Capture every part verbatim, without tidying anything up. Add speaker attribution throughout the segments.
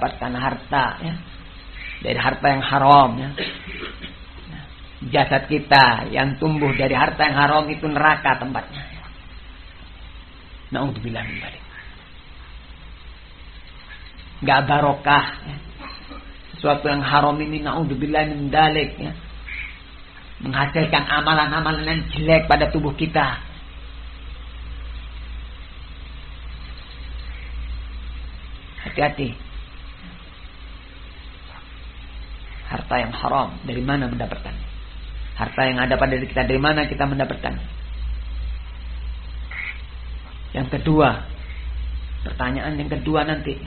Speaker 1: mendapatkan harta ya, dari harta yang haram ya. Jasad kita yang tumbuh dari harta yang haram itu neraka tempatnya. Na'udzubillah min dzalik. Enggak barokah ya. Sesuatu yang haram ini na'udzubillah min dzalik ya, menghasilkan amalan-amalan yang jelek pada tubuh kita. Hati-hati. Harta yang haram dari mana mendapatkannya? Harta yang ada pada diri kita dari mana kita mendapatkannya? Yang kedua, pertanyaan yang kedua nanti,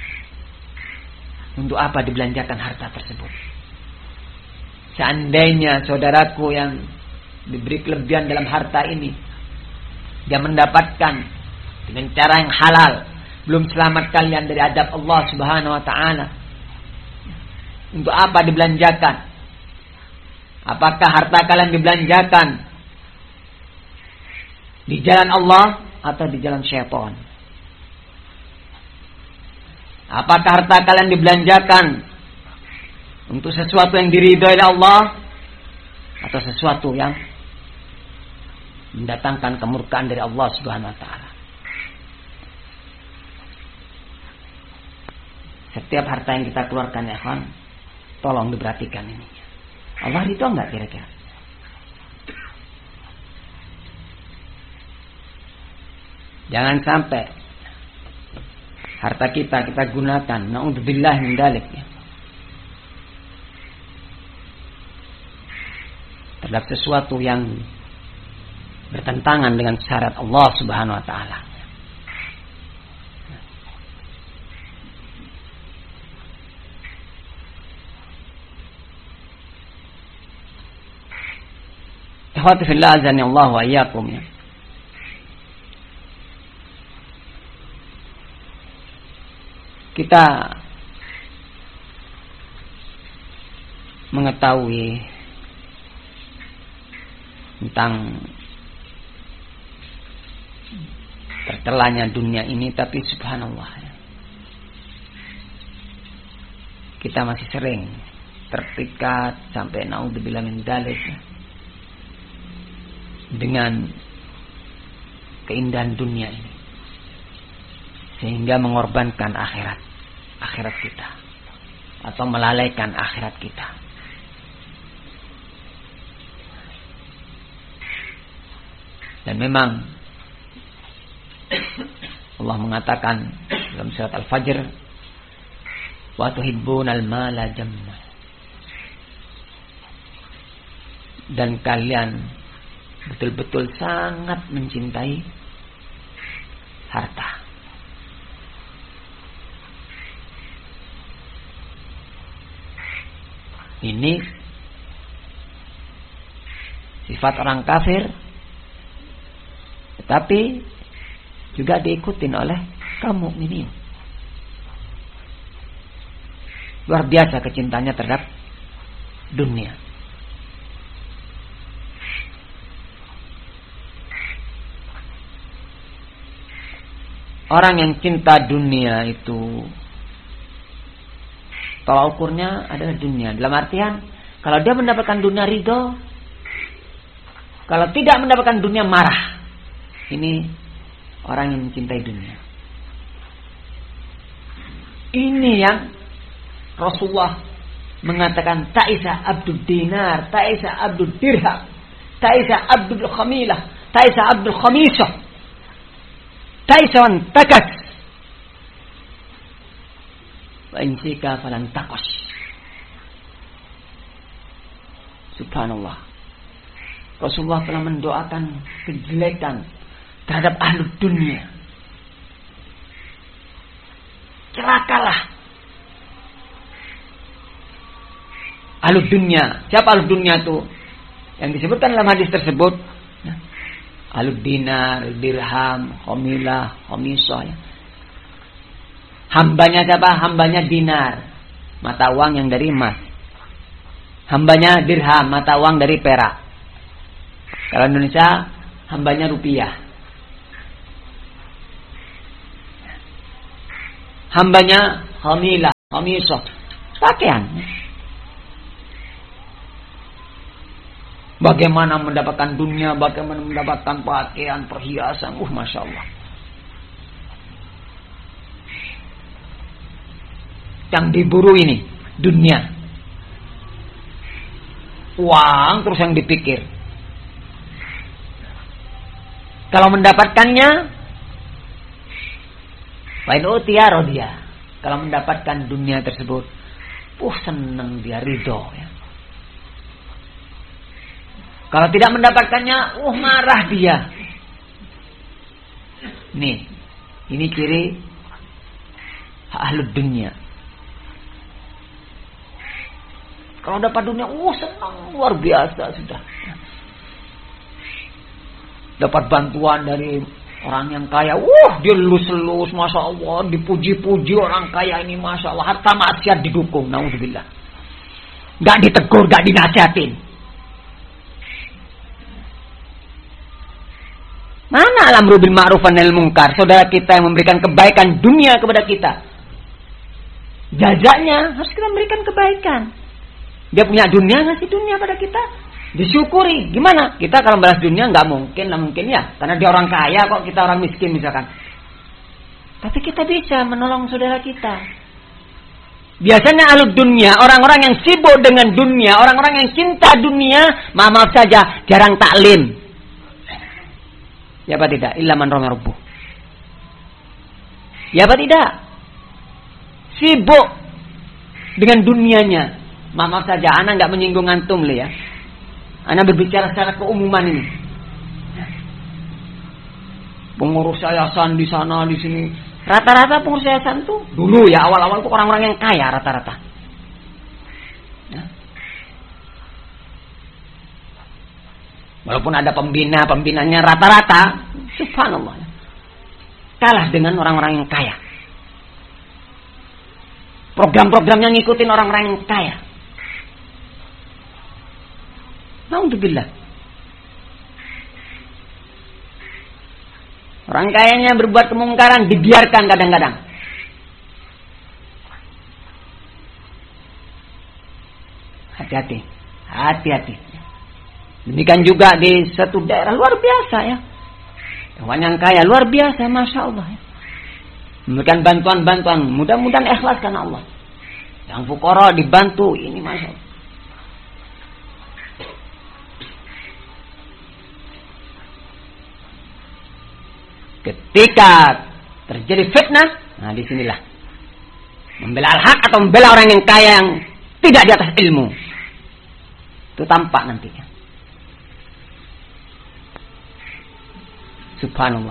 Speaker 1: untuk apa dibelanjakan harta tersebut? Seandainya saudaraku yang diberi kelebihan dalam harta ini, dia mendapatkan dengan cara yang halal, belum selamat kalian dari adab Allah Subhanahu wa taala, untuk apa dibelanjakan? Apakah harta kalian dibelanjakan di jalan Allah atau di jalan syaitan? Apakah harta kalian dibelanjakan untuk sesuatu yang diridhoi oleh Allah atau sesuatu yang mendatangkan kemurkaan dari Allah Subhanahu wa taala? Setiap harta yang kita keluarkan ya kawan, tolong diperhatikan ini. Allah ridho enggak kira-kira? Jangan sampai harta kita kita gunakan na'udzubillah min dzalik ya, terhadap sesuatu yang bertentangan dengan syarat Allah Subhanahu wa taala. Ikhwati fillah azani Allah wa iyyakum ya. Kita mengetahui tentang tercelanya dunia ini, tapi subhanallah ya, kita masih sering terpikat sampai naudzubillah min dzalik ya, dengan keindahan dunia ini, sehingga mengorbankan akhirat akhirat kita atau melalaikan akhirat kita. Dan memang Allah mengatakan dalam surat Al-Fajr, wa tuhibbunal mala jamma, dan kalian betul-betul sangat mencintai harta. Ini sifat orang kafir, tetapi juga diikutin oleh kaum mukminin. Luar biasa kecintanya terhadap dunia. Orang yang cinta dunia itu tolak ukurnya adalah dunia. Dalam artian, kalau dia mendapatkan dunia ridho, kalau tidak mendapatkan dunia marah. Ini orang yang mencintai dunia. Ini yang Rasulullah mengatakan, ta'isa abdul dinar, ta'isa abdul dirham, ta'isa abdul khamilah, ta'isa abdul khamisah, ta'isa wan takas, wa insika falan taqas. Subhanallah. Rasulullah telah mendoakan kejelekan terhadap ahli dunia. Celakalah ahli dunia. Siapa ahli dunia itu? Yang disebutkan dalam hadis tersebut, ahli dinar, dirham, khamilah, khamisah ya. Hambanya siapa? Hambanya dinar, mata uang yang dari emas. Hambanya dirham, mata uang dari perak. Kalau Indonesia, hambanya rupiah. Hambanya khamilah, Amiso. Pakaian. Bagaimana mendapatkan dunia, bagaimana mendapatkan pakaian, perhiasan. Uh, Masya Allah. Yang diburu ini, dunia. Uang terus yang dipikir. Kalau mendapatkannya, wain utiya rodiya. Kalau mendapatkan dunia tersebut, uh senang dia, ridho ya. Kalau tidak mendapatkannya, uh marah dia. Nih, ini ciri ahlud dunia. Kalau dapat dunia, uh senang luar biasa sudah. Dapat bantuan dari orang yang kaya, uh dia lulus-lulus, Masya Allah, dipuji-puji orang kaya ini, Masya Allah, harta maksiat didukung, naudzubillah. Gak ditegur, gak dinasihatin. Mana al-amru bil ma'ruf wa nahy anil munkar? Saudara kita yang memberikan kebaikan dunia kepada kita, jajaknya harus kita memberikan kebaikan. Dia punya dunia, ngasih dunia pada kita, disyukuri. Gimana? Kita kalau balas dunia nggak mungkin lah, mungkin ya, karena dia orang kaya kok, kita orang miskin misalkan. Tapi kita bisa menolong saudara kita. Biasanya alud dunia, orang-orang yang sibuk dengan dunia, orang-orang yang cinta dunia, maaf, maaf saja, jarang taklim. Ya apa tidak? Illa man rahima rabbuh. Ya apa tidak? Sibuk dengan dunianya. Maaf, maaf saja, ana nggak menyinggung antum le ya. Ana berbicara secara keumuman ini. Pengurus yayasan di sana di sini, rata-rata pengurus yayasan tuh dulu ya awal-awal tuh orang-orang yang kaya rata-rata. Ya. Walaupun ada pembina, pembinanya rata-rata, subhanallah, kalah dengan orang-orang yang kaya. Program-programnya ngikutin orang-orang yang kaya. Alhamdulillah. Orang kayanya berbuat kemungkaran dibiarkan kadang-kadang. Hati-hati, hati-hati. Demikian juga di satu daerah luar biasa ya. Orang yang kaya luar biasa, Masya Allah. Memberikan bantuan-bantuan, mudah-mudahan ikhlas karena Allah. Yang fukara dibantu, ini Masya Allah. Ketika terjadi fitnah, nah disinilah membela al-haq atau membela orang yang kaya yang tidak di atas ilmu, itu tampak nantinya. Subhanallah.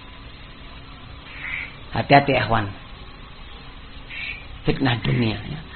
Speaker 1: Hati-hati ikhwan, fitnah dunia ya.